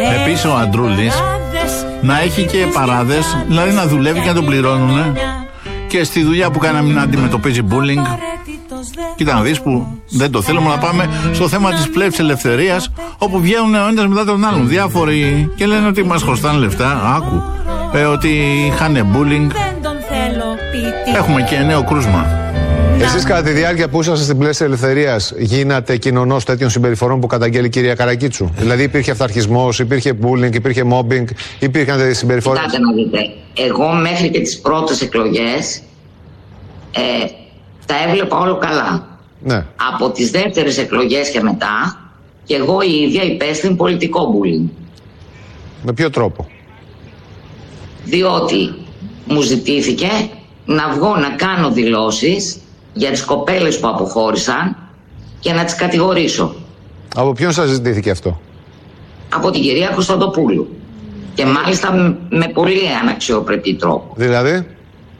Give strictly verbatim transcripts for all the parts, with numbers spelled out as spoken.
Επίσης ο Αντρούλης να έχει και παράδες, δηλαδή να δουλεύει και να τον πληρώνουν και στη δουλειά που κάνει να αντιμετωπίζει bullying. Κοίτα να δεις που δεν το θέλουμε, να πάμε στο θέμα της πλεύσης ελευθερίας, όπου βγαίνουν ο ένας μετά τον άλλον διάφοροι και λένε ότι μας χρωστάνε λεφτά. Άκου, ε, ότι είχαν bullying. Έχουμε και νέο κρούσμα. Εσείς κατά τη διάρκεια που ήσασταν στην πλεύση ελευθερίας γίνατε κοινωνός τέτοιων συμπεριφορών που καταγγέλει η κυρία Καρακίτσου? Δηλαδή υπήρχε αυταρχισμός, υπήρχε bullying, υπήρχε mobbing, υπήρχαν τέτοιες συμπεριφορές? Κοιτάτε να δείτε, εγώ μέχρι και τις πρώτες εκλογές ε, τα έβλεπα όλο καλά. Ναι. Από τις δεύτερες εκλογές και μετά και εγώ η ίδια υπέστην πολιτικό bullying. Με ποιο τρόπο? Διότι μου ζητήθηκε να βγω να κάνω δηλώσεις για τις κοπέλες που αποχώρησαν και να τις κατηγορήσω. Από ποιον σας ζητήθηκε αυτό? Από την κυρία Κωνσταντοπούλου. Και μάλιστα με πολύ αναξιοπρεπή τρόπο. Δηλαδή?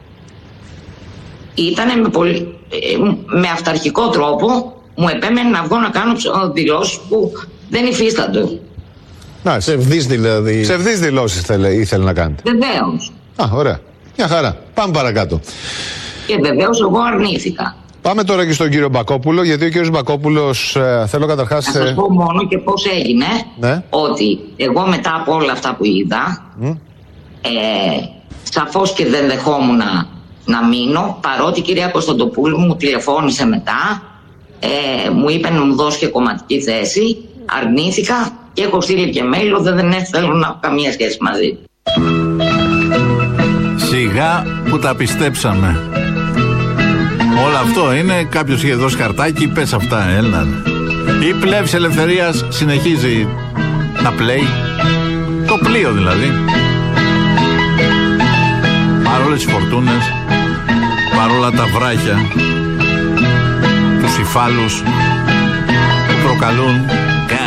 Ήτανε με, πολύ, με αυταρχικό τρόπο μου επέμενε να βγω να κάνω δηλώσεις που δεν υφίστανται. Να, ψευδείς δηλαδή. Ψευδείς δηλώσεις θέλε, ήθελε να κάνετε. Βεβαίως. Α, ωραία. Μια χαρά. Πάμε παρακάτω. Και βεβαίως εγώ αρνήθηκα. Πάμε τώρα και στον κύριο Μπακόπουλο, γιατί ο κύριος Μπακόπουλος ε, θέλω καταρχάς... Να σας πω μόνο και πώς έγινε, ναι. Ότι εγώ μετά από όλα αυτά που είδα, mm. ε, σαφώς και δεν δεχόμουν να, να μείνω, παρότι η κυρία Κωνσταντοπούλου μου τηλεφώνησε μετά, ε, μου είπε να μου δώσει και κομματική θέση, αρνήθηκα και έχω στείλει και mail, δεν, δεν θέλω να έχω καμία σχέση μαζί. Σιγά που τα πιστέψαμε. Όλο αυτό είναι, κάποιος είχε δώσει χαρτάκι, πες αυτά, έλα. Η πλεύση ελευθερίας συνεχίζει να πλέει. Το πλοίο δηλαδή. Παρόλες τις φορτούνες, παρόλα τα βράχια, τους υφάλους που προκαλούν